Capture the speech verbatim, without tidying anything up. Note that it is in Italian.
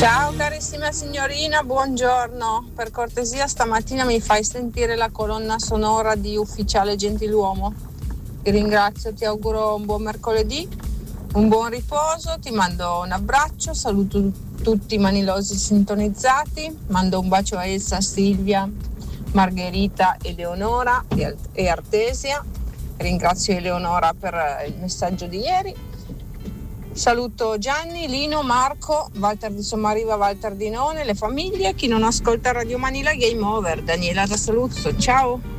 Ciao carissima signorina, buongiorno. Per cortesia stamattina mi fai sentire la colonna sonora di Ufficiale Gentiluomo. Ti ringrazio, ti auguro un buon mercoledì, un buon riposo, ti mando un abbraccio, saluto tutti i manilosi sintonizzati, mando un bacio a Elsa, Silvia, Margherita, Eleonora e Artesia. Ringrazio Eleonora per il messaggio di ieri. Saluto Gianni, Lino, Marco, Walter di Sommariva, Walter di None, le famiglie, chi non ascolta Radio Manila Game Over. Daniela da Saluzzo, ciao!